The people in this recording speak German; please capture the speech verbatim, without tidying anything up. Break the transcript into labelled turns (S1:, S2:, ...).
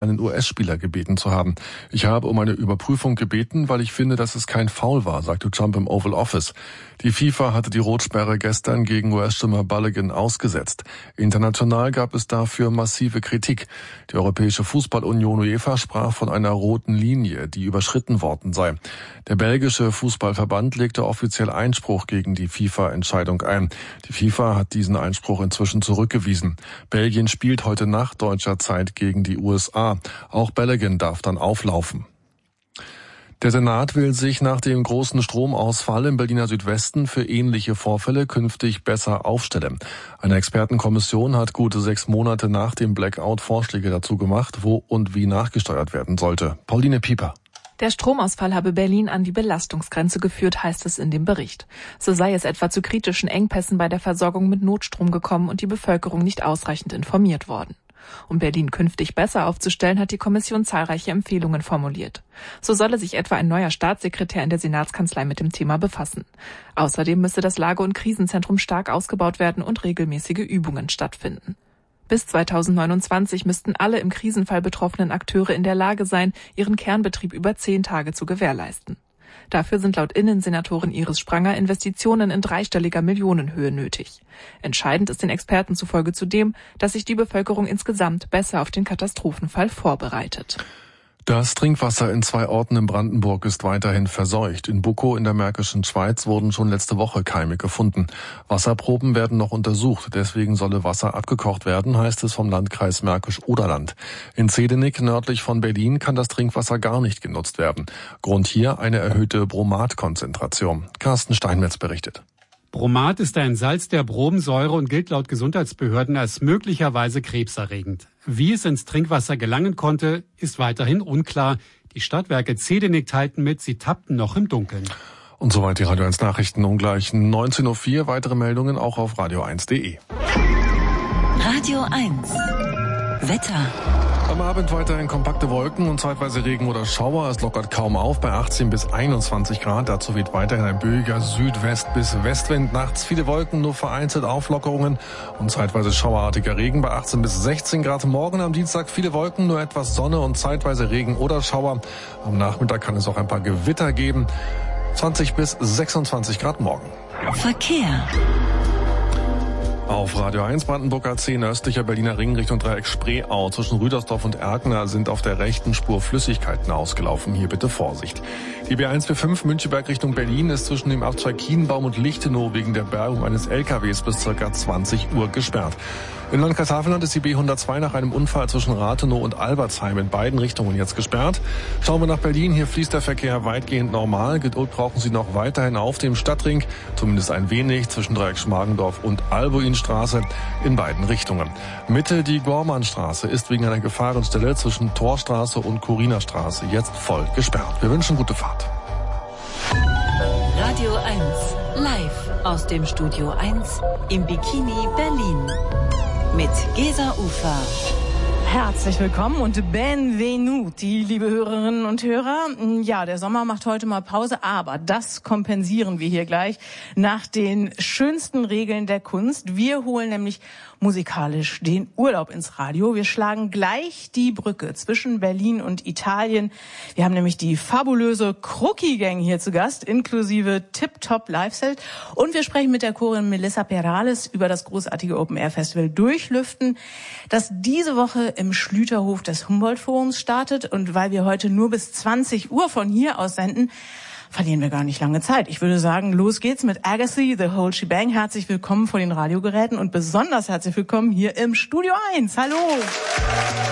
S1: einen U S-Spieler gebeten zu haben. Ich habe um eine Überprüfung gebeten, weil ich finde, dass es kein Foul war, sagte Trump im Oval Office. Die FIFA hatte die Rotsperre gestern gegen U S-Stürmer Balogun ausgesetzt. International gab es dafür massive Kritik. Die Europäische Fußballunion UEFA sprach von einer roten Linie, die überschritten worden sei. Der belgische Fußballverband legte offiziell Einspruch gegen die FIFA-Entscheidung ein. Die FIFA hat diesen Einspruch inzwischen zurückgewiesen. Belgien spielt heute Nacht deutscher Zeit gegen die U S A. Auch Balogun darf dann auflaufen. Der Senat will sich nach dem großen Stromausfall im Berliner Südwesten für ähnliche Vorfälle künftig besser aufstellen. Eine Expertenkommission hat gute sechs Monate nach dem Blackout Vorschläge dazu gemacht, wo und wie nachgesteuert werden sollte. Pauline Pieper.
S2: Der Stromausfall habe Berlin an die Belastungsgrenze geführt, heißt es in dem Bericht. So sei es etwa zu kritischen Engpässen bei der Versorgung mit Notstrom gekommen und die Bevölkerung nicht ausreichend informiert worden. Um Berlin künftig besser aufzustellen, hat die Kommission zahlreiche Empfehlungen formuliert. So solle sich etwa ein neuer Staatssekretär in der Senatskanzlei mit dem Thema befassen. Außerdem müsse das Lage- und Krisenzentrum stark ausgebaut werden und regelmäßige Übungen stattfinden. Bis zweitausendneunundzwanzig müssten alle im Krisenfall betroffenen Akteure in der Lage sein, ihren Kernbetrieb über zehn Tage zu gewährleisten. Dafür sind laut Innensenatorin Iris Spranger Investitionen in dreistelliger Millionenhöhe nötig. Entscheidend ist den Experten zufolge zudem, dass sich die Bevölkerung insgesamt besser auf den Katastrophenfall vorbereitet.
S1: Das Trinkwasser in zwei Orten in Brandenburg ist weiterhin verseucht. In Buckow in der Märkischen Schweiz wurden schon letzte Woche Keime gefunden. Wasserproben werden noch untersucht. Deswegen solle Wasser abgekocht werden, heißt es vom Landkreis Märkisch-Oderland. In Zehdenick nördlich von Berlin kann das Trinkwasser gar nicht genutzt werden. Grund hier eine erhöhte Bromatkonzentration. Carsten Steinmetz berichtet.
S3: Bromat ist ein Salz der Bromsäure und gilt laut Gesundheitsbehörden als möglicherweise krebserregend. Wie es ins Trinkwasser gelangen konnte, ist weiterhin unklar. Die Stadtwerke Zehdenick teilten mit, sie tappten noch im Dunkeln.
S1: Und soweit die Radio eins Nachrichten um gleich neunzehn Uhr vier. Weitere Meldungen auch auf radio eins punkt de.
S4: Radio eins. Wetter.
S1: Am Abend weiterhin kompakte Wolken und zeitweise Regen oder Schauer. Es lockert kaum auf bei achtzehn bis einundzwanzig Grad. Dazu weht weiterhin ein böiger Südwest- bis Westwind. Nachts viele Wolken, nur vereinzelt Auflockerungen und zeitweise schauerartiger Regen bei achtzehn bis sechzehn Grad. Morgen am Dienstag viele Wolken, nur etwas Sonne und zeitweise Regen oder Schauer. Am Nachmittag kann es auch ein paar Gewitter geben. zwanzig bis sechsundzwanzig Grad morgen.
S4: Verkehr.
S1: Auf Radio eins Brandenburg A zehn östlicher Berliner Ring Richtung Dreieck Spreeau. Zwischen Rüdersdorf und Erkner sind auf der rechten Spur Flüssigkeiten ausgelaufen. Hier bitte Vorsicht. Die B eins fünfundvierzig Müncheberg Richtung Berlin ist zwischen dem Abzweig Kienbaum und Lichtenau wegen der Bergung eines L K Ws bis ca. zwanzig Uhr gesperrt. Im Landkreis Havelland ist die B hundertzwei nach einem Unfall zwischen Rathenow und Albertsheim in beiden Richtungen jetzt gesperrt. Schauen wir nach Berlin. Hier fließt der Verkehr weitgehend normal. Geduld brauchen Sie noch weiterhin auf dem Stadtring. Zumindest ein wenig zwischen Dreieck Schmargendorf und Albuinstraße in beiden Richtungen. Mitte die Gormannstraße ist wegen einer Gefahrenstelle zwischen Torstraße und Kurinerstraße jetzt voll gesperrt. Wir wünschen gute Fahrt.
S4: Radio eins. Live aus dem Studio eins im Bikini Berlin. Mit Gesa Ufer.
S5: Herzlich willkommen und benvenuti, liebe Hörerinnen und Hörer. Ja, der Sommer macht heute mal Pause, aber das kompensieren wir hier gleich nach den schönsten Regeln der Kunst. Wir holen nämlich musikalisch den Urlaub ins Radio. Wir schlagen gleich die Brücke zwischen Berlin und Italien. Wir haben nämlich die fabulöse Crookie Gang hier zu Gast, inklusive Tip-Top Live-Set. Und wir sprechen mit der Chorin Melissa Perales über das großartige Open-Air-Festival Durchlüften, das diese Woche im Schlüterhof des Humboldt-Forums startet. Und weil wir heute nur bis zwanzig Uhr von hier aus senden, verlieren wir gar nicht lange Zeit. Ich würde sagen, los geht's mit Agassi, The Whole Shebang. Herzlich willkommen vor den Radiogeräten und besonders herzlich willkommen hier im Studio eins. Hallo!